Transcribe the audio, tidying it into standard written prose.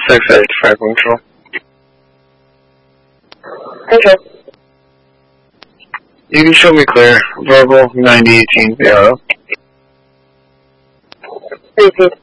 685 control. Control. You can show me clear. Verbal 9018 ARO. Repeat.